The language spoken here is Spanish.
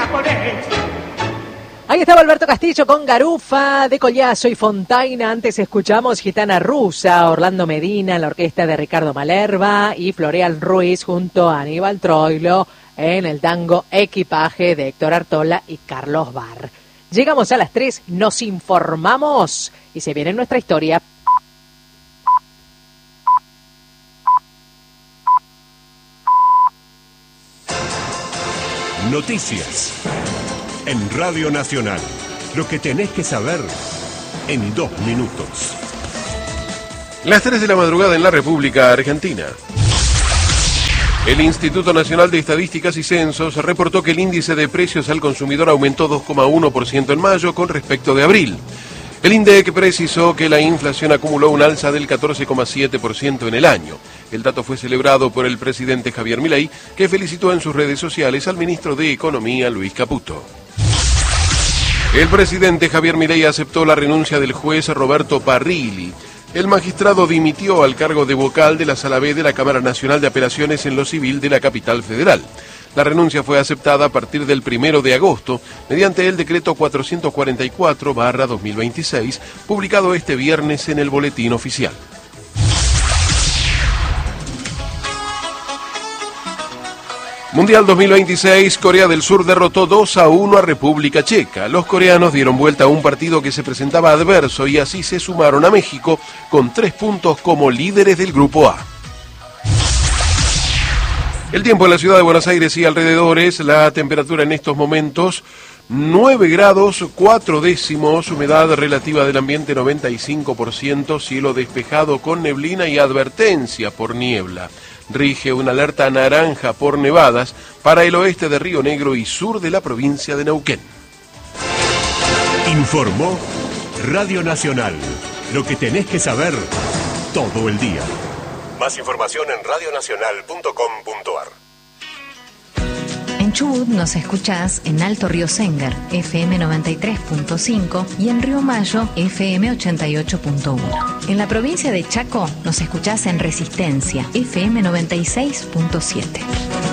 japonés. Ahí estaba Alberto Castillo con Garufa, de Collazo y Fontaina. Antes escuchamos Gitana Rusa, Orlando Medina en la orquesta de Ricardo Malerva y Floreal Ruiz junto a Aníbal Troilo en el tango Equipaje de Héctor Artola y Carlos Barr. Llegamos a las 3, nos informamos y se viene nuestra historia. Noticias en Radio Nacional. Lo que tenés que saber en 2 minutos. Las 3 de la madrugada en la República Argentina. El Instituto Nacional de Estadísticas y Censos reportó que el índice de precios al consumidor aumentó 2,1% en mayo con respecto de abril. El INDEC precisó que la inflación acumuló un alza del 14,7% en el año. El dato fue celebrado por el presidente Javier Milei, que felicitó en sus redes sociales al ministro de Economía, Luis Caputo. El presidente Javier Milei aceptó la renuncia del juez Roberto Parrilli. El magistrado dimitió al cargo de vocal de la Sala B de la Cámara Nacional de Apelaciones en lo Civil de la capital federal. La renuncia fue aceptada a partir del 1 de agosto, mediante el decreto 444/2026, publicado este viernes en el Boletín Oficial. Mundial 2026, Corea del Sur derrotó 2-1 a República Checa. Los coreanos dieron vuelta a un partido que se presentaba adverso y así se sumaron a México con 3 puntos como líderes del Grupo A. El tiempo en la ciudad de Buenos Aires y alrededores, la temperatura en estos momentos 9 grados 4 décimos, humedad relativa del ambiente 95%, cielo despejado con neblina y advertencia por niebla. Rige una alerta naranja por nevadas para el oeste de Río Negro y sur de la provincia de Neuquén. Informó Radio Nacional. Lo que tenés que saber todo el día. Más información en radionacional.com.ar. En Chubut nos escuchás en Alto Río Sénger, FM 93.5 y en Río Mayo, FM 88.1. En la provincia de Chaco nos escuchás en Resistencia, FM 96.7.